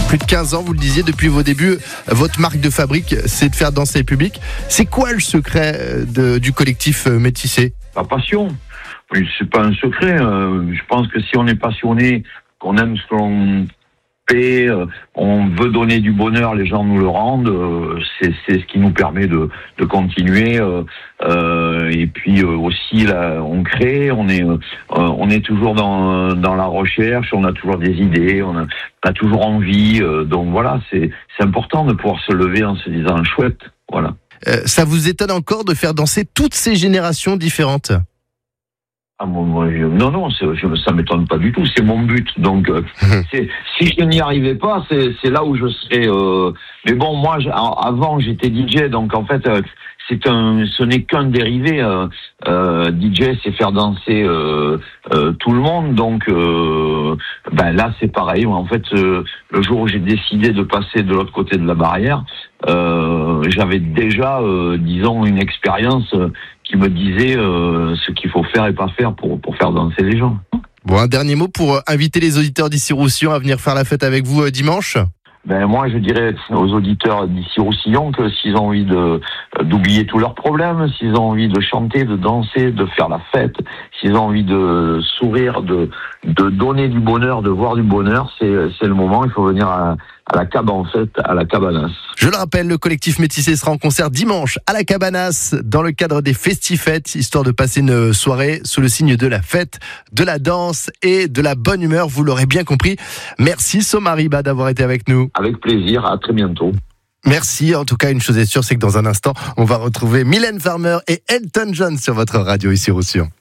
Plus de 15 ans, vous le disiez, depuis vos débuts, votre marque de fabrique, c'est de faire danser le public. C'est quoi le secret du collectif Métissé ? La passion. Oui, c'est pas un secret. Je pense que si on est passionné, qu'on aime ce que l'on fait, on veut donner du bonheur, les gens nous le rendent. C'est ce qui nous permet de continuer. Et puis aussi, là, on crée. On est toujours dans la recherche. On a toujours des idées. On a toujours envie. Donc voilà, c'est important de pouvoir se lever en se disant chouette. Voilà. Ça vous étonne encore de faire danser toutes ces générations différentes ? Ah, non, ça m'étonne pas du tout. C'est mon but. Donc, si je n'y arrivais pas, c'est là où je serais. Mais bon, moi, avant, j'étais DJ, donc en fait, ce n'est qu'un dérivé. DJ, c'est faire danser tout le monde. Donc, là, c'est pareil. En fait, le jour où j'ai décidé de passer de l'autre côté de la barrière, j'avais déjà, disons, une expérience qui me disait ce qu'il faut faire et pas faire pour faire danser les gens. Bon, un dernier mot pour inviter les auditeurs d'Issy-Roussillon à venir faire la fête avec vous dimanche. Moi, je dirais aux auditeurs d'Issy-Roussillon que s'ils ont envie d'oublier tous leurs problèmes, s'ils ont envie de chanter, de danser, de faire la fête, s'ils ont envie de sourire, de donner du bonheur, de voir du bonheur, c'est le moment. Il faut venir à la Cabanas. Je le rappelle, le collectif Métissé sera en concert dimanche à la Cabanas dans le cadre des Festifêtes, histoire de passer une soirée sous le signe de la fête, de la danse et de la bonne humeur, vous l'aurez bien compris. Merci Somariba d'avoir été avec nous. Avec plaisir, à très bientôt. Merci, en tout cas une chose est sûre, c'est que dans un instant, on va retrouver Mylène Farmer et Elton John sur votre radio Issy-Roussillon.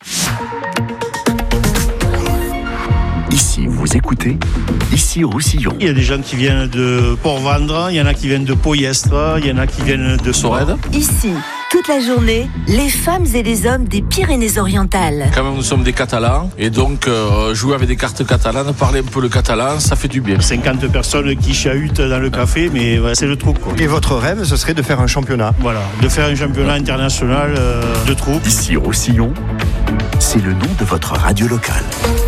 Ici, vous écoutez Issy-Roussillon. Il y a des gens qui viennent de Port-Vendre, il y en a qui viennent de Poyestre, il y en a qui viennent de Sorède. Ici, toute la journée, les femmes et les hommes des Pyrénées-Orientales. Quand même, nous sommes des Catalans, et donc jouer avec des cartes catalanes, parler un peu le catalan, ça fait du bien. 50 personnes qui chahutent dans le café, mais voilà, c'est le truc, quoi. Et votre rêve, ce serait de faire un championnat ? Voilà, de faire un championnat international de troupes. Issy-Roussillon, c'est le nom de votre radio locale.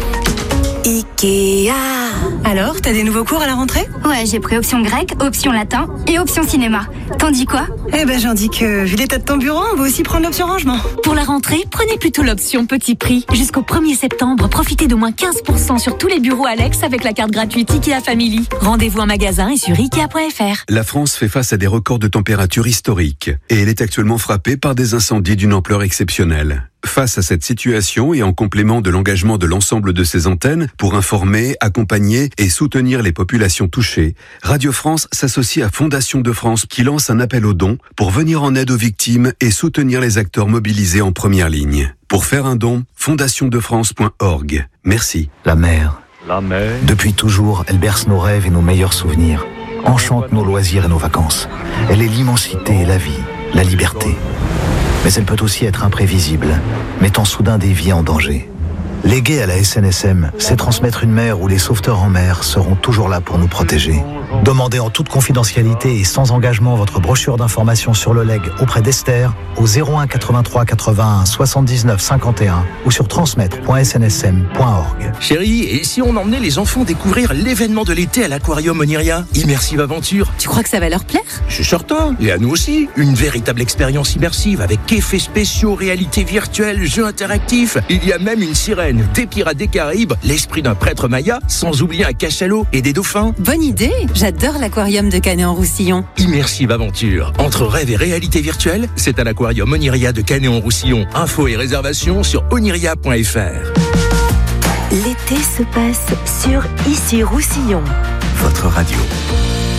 Ikea. Alors, t'as des nouveaux cours à la rentrée ? Ouais, j'ai pris option grec, option latin et option cinéma. T'en dis quoi ? J'en dis que, vu l'état de ton bureau, on va aussi prendre l'option rangement. Pour la rentrée, prenez plutôt l'option petit prix. Jusqu'au 1er septembre, profitez d'au moins 15% sur tous les bureaux Alex avec la carte gratuite Ikea Family. Rendez-vous en magasin et sur Ikea.fr. La France fait face à des records de température historiques et elle est actuellement frappée par des incendies d'une ampleur exceptionnelle. Face à cette situation et en complément de l'engagement de l'ensemble de ses antennes pour informer, accompagner et soutenir les populations touchées, Radio France s'associe à Fondation de France qui lance un appel aux dons pour venir en aide aux victimes et soutenir les acteurs mobilisés en première ligne. Pour faire un don, fondationdefrance.org. Merci. La mer. Depuis toujours, elle berce nos rêves et nos meilleurs souvenirs, enchante nos loisirs et nos vacances. Elle est l'immensité et la vie, la liberté. Mais elle peut aussi être imprévisible, mettant soudain des vies en danger. Léguer à la SNSM, c'est transmettre une mer où les sauveteurs en mer seront toujours là pour nous protéger. Demandez en toute confidentialité et sans engagement votre brochure d'information sur le legs auprès d'Esther au 01 83 81 79 51 ou sur transmettre.snsm.org. Chérie, et si on emmenait les enfants découvrir l'événement de l'été à l'Aquarium Oniria, Immersive Aventure? Tu crois que ça va leur plaire? Je suis certain, et à nous aussi. Une véritable expérience immersive avec effets spéciaux, réalité virtuelle, jeux interactifs. Il y a même une sirène, des pirates des Caraïbes, l'esprit d'un prêtre maya, sans oublier un cachalot et des dauphins. Bonne idée! J'adore l'aquarium de Canet-en-Roussillon. Immersive Aventure. Entre rêve et réalité virtuelle, c'est à l'aquarium Oniria de Canet-en-Roussillon. Infos et réservations sur oniria.fr. L'été se passe sur Issy-Roussillon. Votre radio.